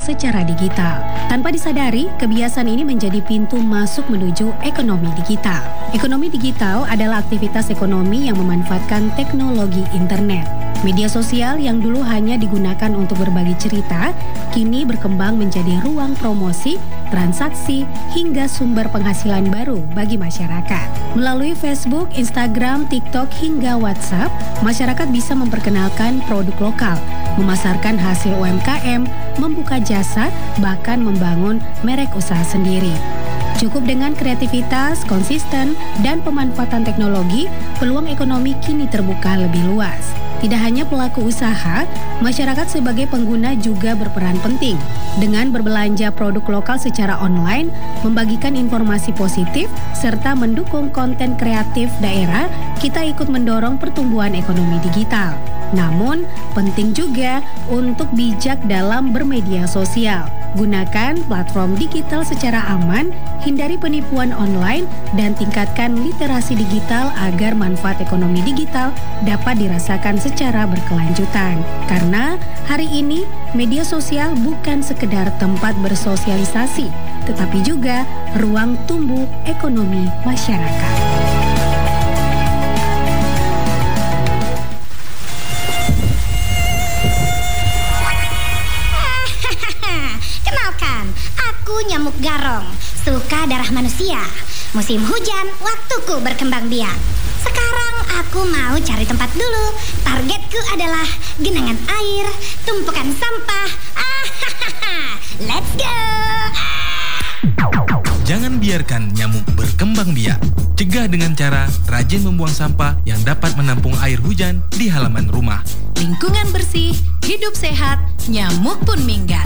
secara digital. Tanpa disadari, kebiasaan ini menjadi pintu masuk menuju ekonomi digital. Ekonomi digital adalah aktivitas ekonomi yang memanfaatkan teknologi internet. Media sosial yang dulu hanya digunakan untuk berbagi cerita, kini berkembang menjadi ruang promosi, transaksi, hingga sumber penghasilan baru bagi masyarakat. Melalui Facebook, Instagram, TikTok, hingga WhatsApp, masyarakat bisa memperkenalkan produk lokal, memasarkan hasil UMKM, membuka jasa, bahkan membangun merek usaha sendiri. Cukup dengan kreativitas, konsisten, dan pemanfaatan teknologi, peluang ekonomi kini terbuka lebih luas. Tidak hanya pelaku usaha, masyarakat sebagai pengguna juga berperan penting. Dengan berbelanja produk lokal secara online, membagikan informasi positif, serta mendukung konten kreatif daerah, kita ikut mendorong pertumbuhan ekonomi digital. Namun, penting juga untuk bijak dalam bermedia sosial. Gunakan platform digital secara aman, hindari penipuan online, dan tingkatkan literasi digital agar manfaat ekonomi digital dapat dirasakan secara berkelanjutan. Karena hari ini, media sosial bukan sekedar tempat bersosialisasi, tetapi juga ruang tumbuh ekonomi masyarakat. Aku nyamuk garong, suka darah manusia. Musim hujan, waktuku berkembang biak. Sekarang aku mau cari tempat dulu. Targetku adalah genangan air, tumpukan sampah. Let's go! Jangan biarkan nyamuk berkembang biak. Cegah dengan cara rajin membuang sampah yang dapat menampung air hujan di halaman rumah. Lingkungan bersih, hidup sehat, nyamuk pun minggat.